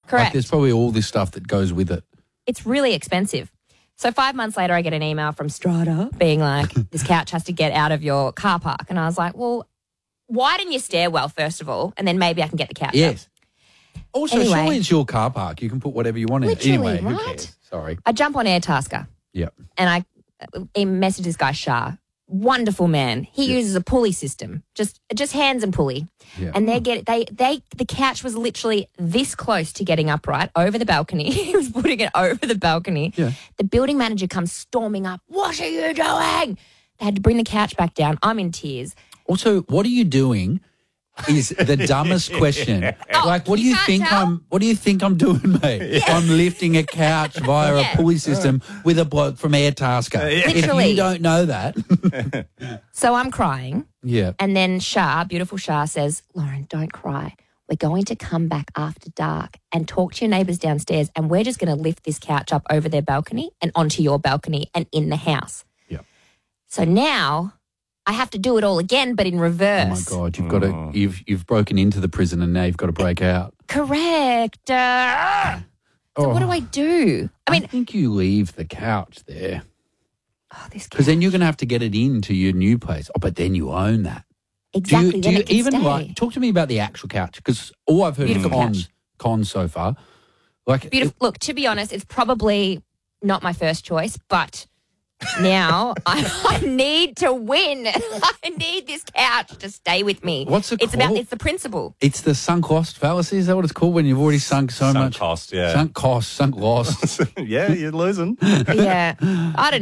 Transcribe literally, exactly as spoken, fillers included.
Correct. Like there's probably all this stuff that goes with it. It's really expensive. So five months later, I get an email from Strata being like, this couch has to get out of your car park. And I was like, well, widen your stairwell, first of all, and then maybe I can get the couch Yes. up. Also, Anyway. surely it's your car park. You can put whatever you want in it. Literally, Anyway, who right? cares? Sorry. I jump on Airtasker Yep. and I uh, message this guy, Shah. Wonderful man. He Yeah. uses a pulley system, just just hands and pulley. Yeah. And they get they they the couch was literally this close to getting upright over the balcony. He was putting it over the balcony. Yeah. The building manager comes storming up. What are you doing? They had to bring the couch back down. I'm in tears. Also, what are you doing? Is the dumbest question. Oh, like, what do you you can't think tell? I'm? What do you think I'm doing, mate? I'm lifting a couch via Yeah. a pulley system with a bloke from Airtasker. If Literally. you don't know that, So I'm crying. yeah, And then Shah, beautiful Shah, says, Lauren, don't cry. We're going to come back after dark and talk to your neighbours downstairs, and we're just going to lift this couch up over their balcony and onto your balcony and in the house. yeah. So now I have to do it all again, but in Oh reverse. my God, you've got to. You've you've broken into the prison, and now you've got to break out. Correct. Uh, so what do I do? I mean, I think you leave the couch there oh, this because couch. then you're going to have to get it into your new place. Oh, but then you own that. Exactly. Do you, do then you it can even stay. like talk to me about the actual couch? Because all I've heard Beautiful of cons, couch. cons so far, like Beautiful. Look, to be honest, it's probably not my first choice, but now I, I need to win. I need this couch to stay with me. What's it It's about called? it's the principle. it's the sunk cost fallacy. Is that what it's called when you've already sunk so Sunk much? cost, yeah. Sunk cost, sunk lost. Yeah, you're losing. Yeah. I don't